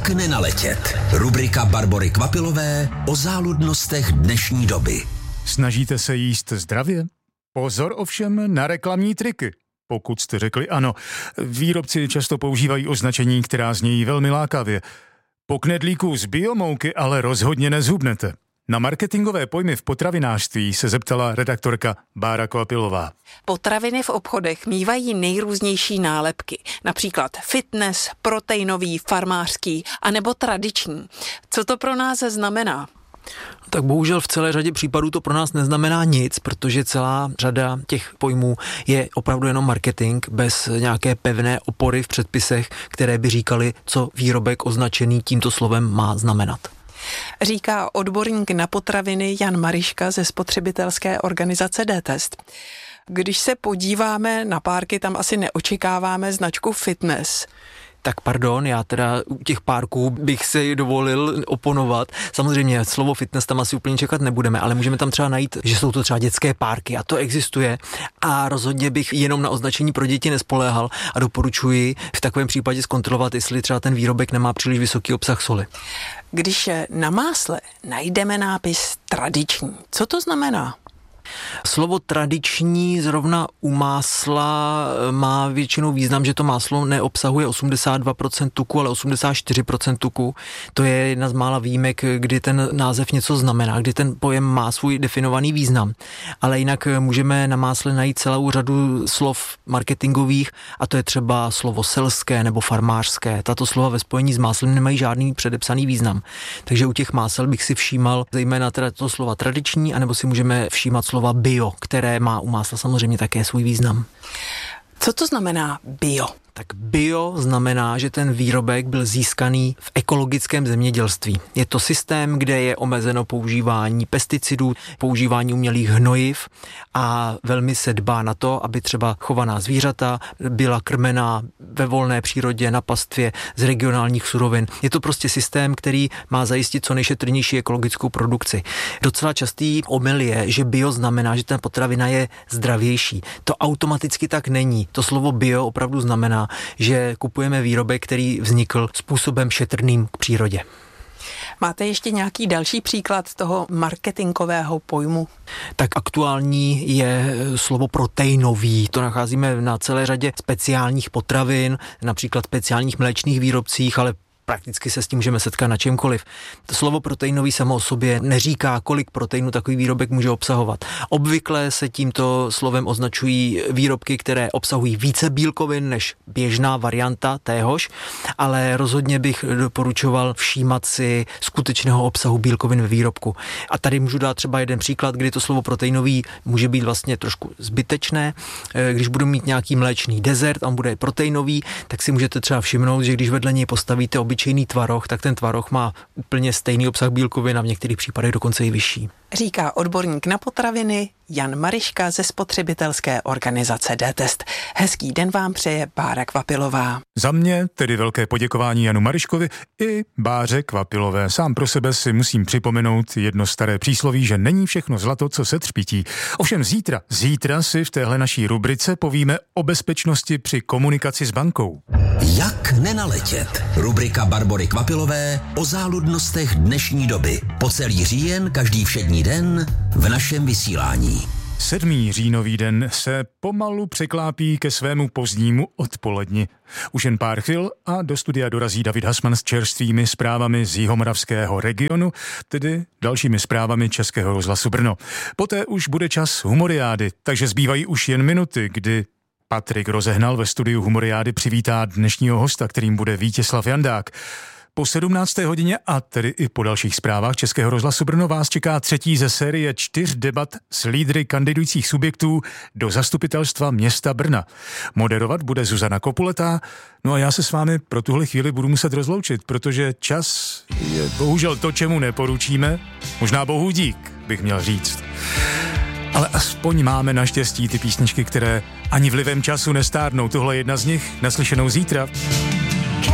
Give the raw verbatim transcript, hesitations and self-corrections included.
Jak nenaletět? Rubrika Barbory Kvapilové o záludnostech dnešní doby. Snažíte se jíst zdravě? Pozor ovšem na reklamní triky. Pokud jste řekli ano, výrobci často používají označení, která znějí velmi lákavě. Po knedlíku z biomouky ale rozhodně nezhubnete. Na marketingové pojmy v potravinářství se zeptala redaktorka Bára Kvapilová. Potraviny v obchodech mívají nejrůznější nálepky, například fitness, proteinový, farmářský anebo tradiční. Co to pro nás znamená? Tak bohužel v celé řadě případů to pro nás neznamená nic, protože celá řada těch pojmů je opravdu jenom marketing bez nějaké pevné opory v předpisech, které by říkaly, co výrobek označený tímto slovem má znamenat. Říká odborník na potraviny Jan Mariška ze spotřebitelské organizace D-Test. Když se podíváme na párky, tam asi neočekáváme značku fitness. Tak pardon, já teda u těch párků bych si dovolil oponovat. Samozřejmě slovo fitness tam asi úplně čekat nebudeme, ale můžeme tam třeba najít, že jsou to třeba dětské párky a to existuje. A rozhodně bych jenom na označení pro děti nespoléhal a doporučuji v takovém případě zkontrolovat, jestli třeba ten výrobek nemá příliš vysoký obsah soli. Když na másle najdeme nápis tradiční, co to znamená? Slovo tradiční zrovna u másla má většinou význam, že to máslo neobsahuje osmdesát dva procent tuku, ale osmdesát čtyři procent tuku. To je jedna z mála výjimek, kdy ten název něco znamená, kdy ten pojem má svůj definovaný význam. Ale jinak můžeme na másle najít celou řadu slov marketingových a to je třeba slovo selské nebo farmářské. Tato slova ve spojení s máslem nemají žádný předepsaný význam. Takže u těch másel bych si všímal zejména teda to slova tradiční, anebo si můžeme všímat slova bio, které má u másla samozřejmě také svůj význam. Co to znamená bio? Tak bio znamená, že ten výrobek byl získaný v ekologickém zemědělství. Je to systém, kde je omezeno používání pesticidů, používání umělých hnojiv a velmi se dbá na to, aby třeba chovaná zvířata byla krmená ve volné přírodě na pastvě z regionálních surovin. Je to prostě systém, který má zajistit co nejšetrnější ekologickou produkci. Docela častý omyl je, že bio znamená, že ta potravina je zdravější. To automaticky tak není. To slovo bio opravdu znamená, že kupujeme výrobek, který vznikl způsobem šetrným k přírodě. Máte ještě nějaký další příklad toho marketingového pojmu? Tak aktuální je slovo proteinový. To nacházíme na celé řadě speciálních potravin, například speciálních mléčných výrobcích, ale prakticky se s tím můžeme setkat na čemkoliv. To slovo proteinový samo o sobě neříká, kolik proteinu takový výrobek může obsahovat. Obvykle se tímto slovem označují výrobky, které obsahují více bílkovin než běžná varianta téhož, ale rozhodně bych doporučoval všímat si skutečného obsahu bílkovin ve výrobku. A tady můžu dát třeba jeden příklad, kdy to slovo proteinový může být vlastně trošku zbytečné. Když budu mít nějaký mléčný dezert a on bude proteinový, tak si můžete třeba všimnout, že když vedle něj postavíte obyčejný tvaroh, tak ten tvaroh má úplně stejný obsah bílkovin a v některých případech dokonce i vyšší. Říká odborník na potraviny Jan Mariška ze spotřebitelské organizace D-Test. Hezký den vám přeje Bára Kvapilová. Za mě tedy velké poděkování Janu Mariškovi i Báře Kvapilové. Sám pro sebe si musím připomenout jedno staré přísloví, že není všechno zlato, co se třpytí. Ovšem zítra, zítra si v téhle naší rubrice povíme o bezpečnosti při komunikaci s bankou. Jak nenaletět? Rubrika Barbory Kvapilové o záludnostech dnešní doby. Po celý říjen, každý všední den v našem vysílání. Sedmý říjnový den se pomalu překlápí ke svému pozdnímu odpoledni. Už jen pár chvil a do studia dorazí David Hasman s čerstvými zprávami z jihomoravského regionu, tedy dalšími zprávami Českého rozhlasu Brno. Poté už bude čas humoriády, takže zbývají už jen minuty, kdy Patrik Rozehnal ve studiu humoriády přivítá dnešního hosta, kterým bude Vítězslav Jandák. Po sedmnácté hodině a tedy i po dalších zprávách Českého rozhlasu Brno vás čeká třetí ze série čtyř debat s lídry kandidujících subjektů do zastupitelstva města Brna. Moderovat bude Zuzana Kopuletá, no a já se s vámi pro tuhle chvíli budu muset rozloučit, protože čas je bohužel to, čemu neporučíme. Možná bohu dík, bych měl říct. Ale aspoň máme naštěstí ty písničky, které ani vlivem času nestárnou. Tohle je jedna z nich, naslyšenou zítra.